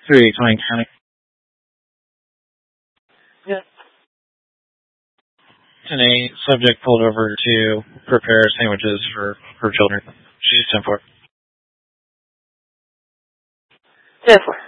3, Twain County. Yeah. Today, subject pulled over to prepare sandwiches for her children. She's 10-4. 10-4.